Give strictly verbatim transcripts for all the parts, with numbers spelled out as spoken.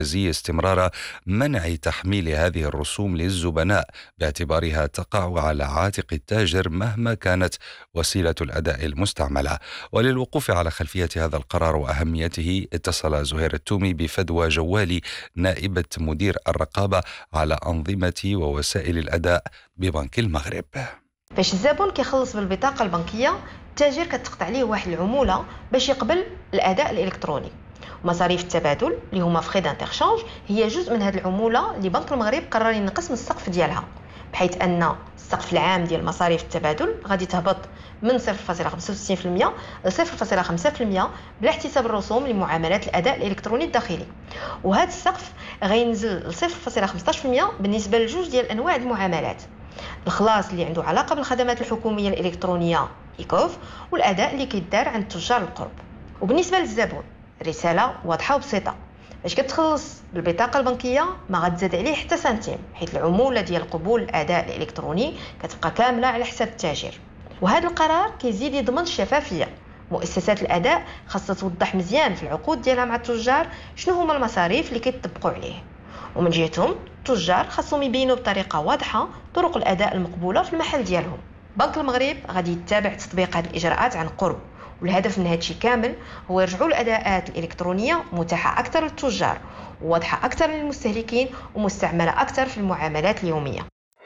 استمرار منع تحميل هذه الرسوم للزبناء باعتبارها تقع على عاتق التاجر مهما كانت وسيلة الأداء المستعملة. وللوقوف على خلفية هذا القرار وأهميته اتصل زهير التومي بفدوى جوالي نائبة مدير الرقابة على أنظمة ووسائل الأداء ببنك المغرب. فاش الزبون كيخلص بالبطاقة البنكية التاجر كتقطع عليه واحد العمولة باش يقبل الأداء الإلكتروني. مصاريف التبادل اللي هما فخي دانتيرشانج هي جزء من هذه العمولة اللي بنك المغرب قرر ينقص من السقف ديالها، بحيث أن السقف العام ديال مصاريف التبادل غادي تهبط من صفر فاصلة خمسة وستين بالمئة ل صفر فاصلة خمسة بالمئة بلا احتساب الرسوم لمعاملات الأداء الإلكتروني الداخلي. وهذا السقف غينزل ل صفر فاصلة خمسطاش بالمئة بالنسبة لجوج ديال أنواع المعاملات: الخلاص اللي عنده علاقة بالخدمات الحكومية الإلكترونية إيكوف، والأداء اللي كيدار عند تجار القرب. وبالنسبة للزبون رسالة واضحة وبسيطة: باش كتخلص بالبطاقة البنكية ما غتزاد عليه حتى سنتيم، حيث العمولة ديال قبول الأداء الإلكتروني كتبقى كاملة على حساب التاجر. وهذا القرار كيزيد يضمن الشفافية. مؤسسات الأداء خاصة توضح مزيان في العقود ديالها مع التجار شنو هما المصاريف اللي كيطبقوا عليه، ومن جهتهم التجار خاصهم يبينوا بطريقة واضحة طرق الأداء المقبولة في المحل ديالهم. بنك المغرب غادي يتابع تطبيق هذه الإجراءات عن قرب، والهدف من هذا الشيء كامل هو يرجعوا الأداءات الإلكترونية متاحة أكثر للتجار وواضحة أكثر للمستهلكين ومستعملة أكثر في المعاملات اليومية.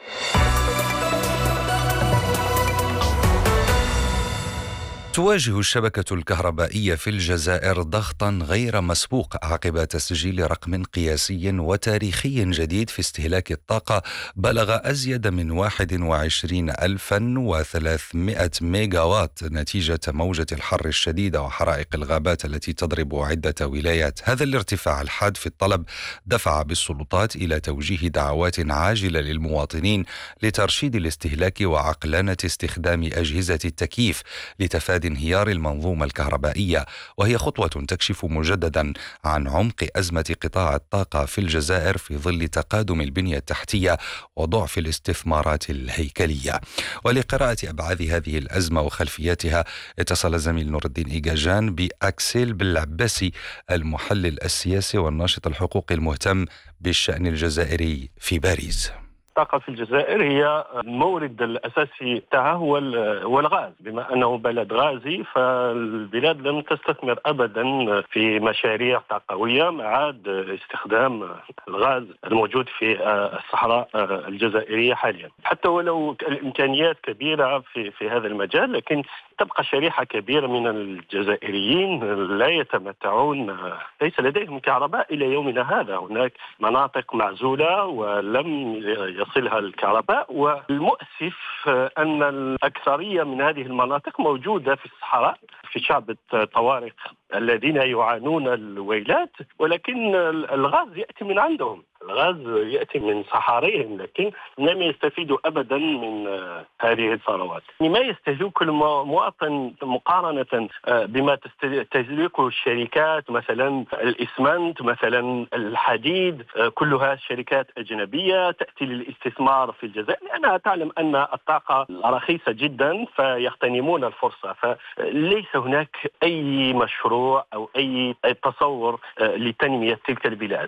تواجه الشبكة الكهربائية في الجزائر ضغطا غير مسبوق عقب تسجيل رقم قياسي وتاريخي جديد في استهلاك الطاقة بلغ أزيد من واحد وعشرين ألفا وثلاثمائة ميجاوات نتيجة موجة الحر الشديدة وحرائق الغابات التي تضرب عدة ولايات. هذا الارتفاع الحاد في الطلب دفع بالسلطات إلى توجيه دعوات عاجلة للمواطنين لترشيد الاستهلاك وعقلنة استخدام أجهزة التكييف لتفادي انهيار المنظومة الكهربائية، وهي خطوة تكشف مجددا عن عمق أزمة قطاع الطاقة في الجزائر في ظل تقادم البنية التحتية وضعف الاستثمارات الهيكلية. ولقراءة أبعاد هذه الأزمة وخلفياتها اتصل زميل نور الدين إيجاجان بأكسيل بالعباسي المحلل السياسي والناشط الحقوقي المهتم بالشأن الجزائري في باريس. الطاقة في الجزائر هي المورد الأساسي تاعها هو هو الغاز، بما أنه بلد غازي فالبلاد لم تستثمر أبدا في مشاريع طاقوية مع استخدام الغاز الموجود في الصحراء الجزائرية حاليا. حتى ولو الإمكانيات كبيرة في في هذا المجال، لكن تبقى شريحة كبيرة من الجزائريين لا يتمتعون، ليس لديهم كهرباء إلى يومنا هذا. هناك مناطق معزولة ولم يصلها الكهرباء، والمؤسف أن الأكثرية من هذه المناطق موجودة في الصحراء في شعب الطوارق الذين يعانون الويلات، ولكن الغاز يأتي من عندهم، الغاز يأتي من صحاريهم، لكن لم يستفيدوا أبدا من هذه الثروات. ما يستهلك كل مواطن مقارنة بما تستهلكه الشركات، مثلا الإسمنت، مثلا الحديد، كلها شركات أجنبية تأتي للاستثمار في الجزائر لأنها تعلم أن الطاقة رخيصة جدا فيغتنمون الفرصة. فليس هناك أي مشروع أو أي تصور لتنمية تلك البلاد.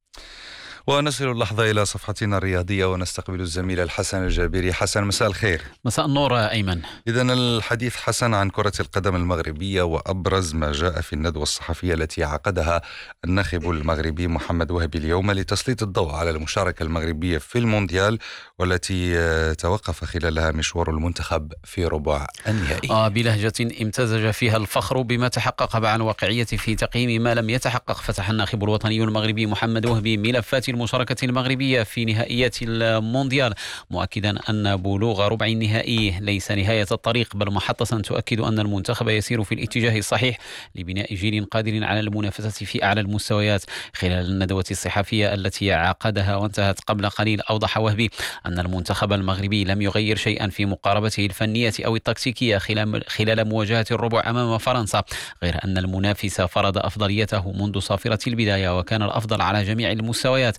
ونصل اللحظة إلى صفحتنا الرياضية ونستقبل الزميل الحسن الجابري. حسن، مساء الخير. مساء النور أيمن. إذن الحديث حسن عن كرة القدم المغربية وأبرز ما جاء في الندوة الصحفية التي عقدها الناخب المغربي محمد وهبي اليوم لتسليط الضوء على المشاركة المغربية في المونديال، والتي توقف خلالها مشوار المنتخب في ربع النهائي. آه بلهجة امتزج فيها الفخر بما تحقق مع الواقعية في تقييم ما لم يتحقق. فتح الناخب الوطني المغربي محمد وهبي ملفات المشاركة المغربية في نهائيات المونديال، مؤكدا أن بلوغ ربع النهائي ليس نهاية الطريق بل محطة تؤكد أن المنتخب يسير في الاتجاه الصحيح لبناء جيل قادر على المنافسة في أعلى المستويات. خلال الندوة الصحفية التي عقدها وانتهت قبل قليل، أوضح وهبي أن المنتخب المغربي لم يغير شيئا في مقاربته الفنية أو التكتيكية خلال مواجهة الربع أمام فرنسا، غير أن المنافس فرض أفضليته منذ صافرة البداية وكان الأفضل على جميع المستويات.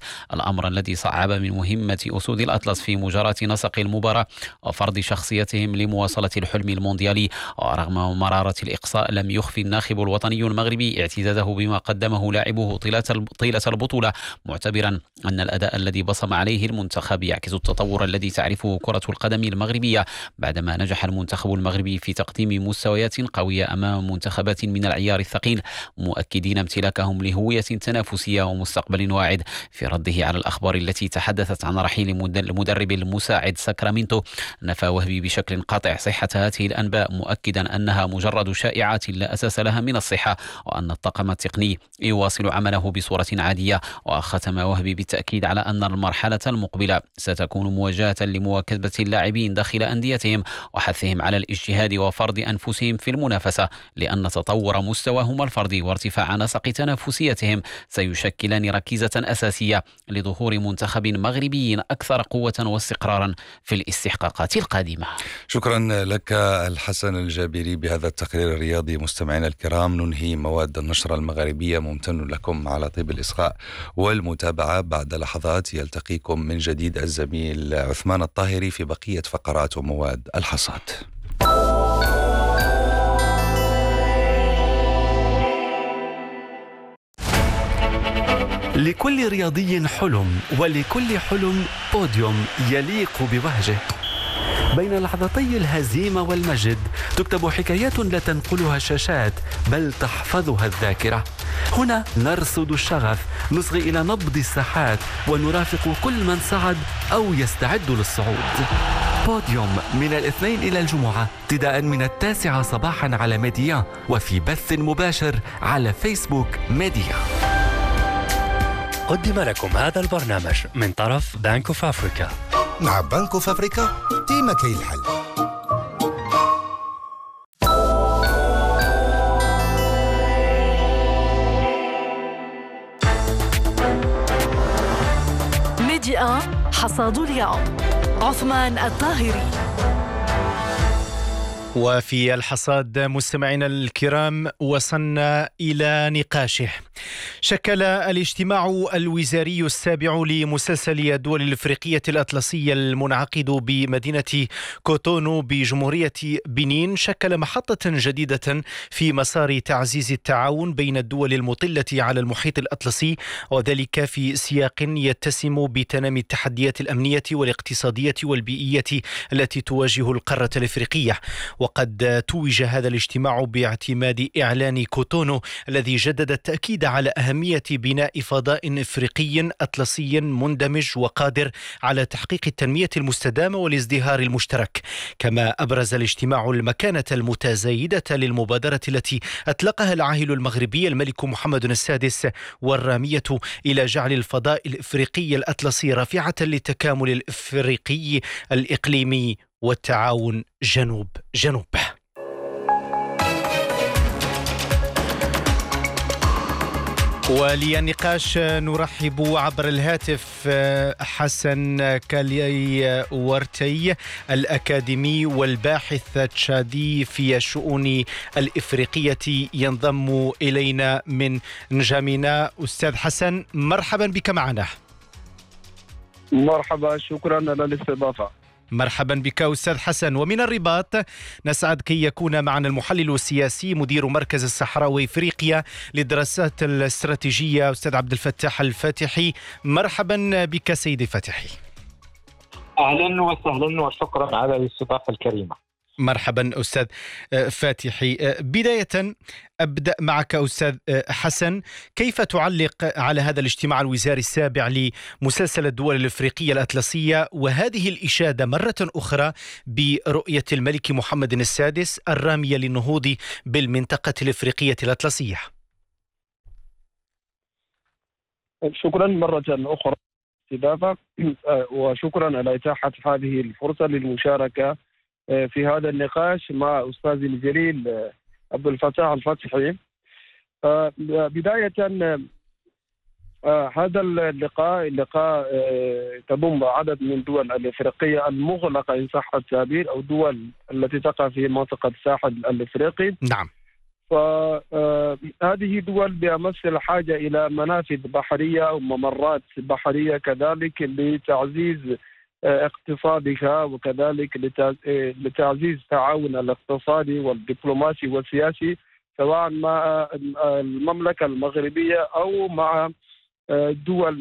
الأمر الذي صعب من مهمة أسود الأطلس في مجاراة نسق المباراة وفرض شخصيتهم لمواصلة الحلم المونديالي. ورغم مرارة الإقصاء لم يخفي الناخب الوطني المغربي اعتزازه بما قدمه لاعبه طيلة البطولة، معتبرا أن الأداء الذي بصم عليه المنتخب يعكس التطور الذي تعرفه كرة القدم المغربية، بعدما نجح المنتخب المغربي في تقديم مستويات قوية أمام منتخبات من العيار الثقيل، مؤكدين امتلاكهم لهوية تنافسية ومستقبل واعد. في رده على الأخبار التي تحدثت عن رحيل المدرب المساعد ساكرامنتو، نفى وهبي بشكل قاطع صحة هذه الأنباء، مؤكدا أنها مجرد شائعات لا أساس لها من الصحة، وأن الطاقم التقني يواصل عمله بصورة عادية. وختم وهبي بالتأكيد على أن المرحلة المقبلة ستكون موجهة لمواكبة اللاعبين داخل أنديتهم وحثهم على الاجتهاد وفرض أنفسهم في المنافسة، لأن تطور مستواهم الفردي وارتفاع نسق تنافسيتهم سيشكلان ركيزة أساسية لظهور منتخب مغربي أكثر قوة واستقرارا في الاستحقاقات القادمة. شكرا لك الحسن الجابري بهذا التقرير الرياضي. مستمعينا الكرام، ننهي مواد النشرة المغربية. ممتن لكم على طيب الإصغاء والمتابعة. بعد لحظات يلتقيكم من جديد الزميل عثمان الطاهري في بقية فقرات ومواد الحصاد. لكل رياضي حلم، ولكل حلم بوديوم يليق بوهجه. بين لحظتي الهزيمة والمجد تكتب حكايات لا تنقلها الشاشات بل تحفظها الذاكرة. هنا نرصد الشغف، نصغي إلى نبض الساحات، ونرافق كل من صعد أو يستعد للصعود. بوديوم من الاثنين إلى الجمعة ابتداء من التاسعة صباحا على ميديا، وفي بث مباشر على فيسبوك ميديا. قدم لكم هذا البرنامج من طرف بنك اوف افريكا. مع بنك اوف افريكا ديما كاين الحل. ميديا حصاد اليوم، عثمان الطاهري. وفي الحصاد مستمعينا الكرام وصلنا إلى نقاشه. شكل الاجتماع الوزاري السابع لمسلسل الدول الإفريقية الأطلسية المنعقد بمدينة كوتونو بجمهورية بنين شكل محطة جديدة في مسار تعزيز التعاون بين الدول المطلة على المحيط الأطلسي، وذلك في سياق يتسم بتنامي التحديات الأمنية والاقتصادية والبيئية التي تواجه القارة الإفريقية. وقد توج هذا الاجتماع باعتماد إعلان كوتونو الذي جدد التأكيد على أهمية بناء فضاء إفريقي أطلسي مندمج وقادر على تحقيق التنمية المستدامة والازدهار المشترك. كما أبرز الاجتماع المكانة المتزايدة للمبادرة التي أطلقها العاهل المغربي الملك محمد السادس، والرامية إلى جعل الفضاء الإفريقي الأطلسي رافعة للتكامل الإفريقي الإقليمي والتعاون جنوب جنوب. وللنقاش نرحب عبر الهاتف حسن كالي ورتي، الأكاديمي والباحث التشادي في الشؤون الإفريقية، ينضم إلينا من نجامينا. أستاذ حسن، مرحبا بك معنا. مرحبا، شكرا على الاستضافة. مرحبا بك أستاذ حسن. ومن الرباط نسعد كي يكون معنا المحلل السياسي مدير مركز الصحراء وإفريقيا للدراسات الاستراتيجية أستاذ عبد الفتاح الفاتحي. مرحبا بك سيدي فتحي. أهلا وسهلا وشكرا على الاستضافة الكريمة. مرحبا أستاذ فاتحي. بداية أبدأ معك أستاذ حسن، كيف تعلق على هذا الاجتماع الوزاري السابع لمسلسل الدول الإفريقية الأطلسية وهذه الإشادة مرة أخرى برؤية الملك محمد السادس الرامية للنهوض بالمنطقة الإفريقية الأطلسية؟ شكرا مرة أخرى استضافة، وشكرا على إتاحة هذه الفرصة للمشاركة في هذا النقاش مع أستاذي الجليل عبد الفتاح الفتحي. بداية هذا اللقاء اللقاء تضم عدد من الدول الإفريقية المغلقة إن صح التعبير، أو الدول التي تقع في منطقة الساحل الإفريقي. نعم. فهذه دول بأمس الحاجة إلى منافذ بحرية وممرات بحرية كذلك لتعزيز اقتصادها، وكذلك لتعزيز التعاون الاقتصادي والدبلوماسي والسياسي سواء مع المملكة المغربية أو مع دول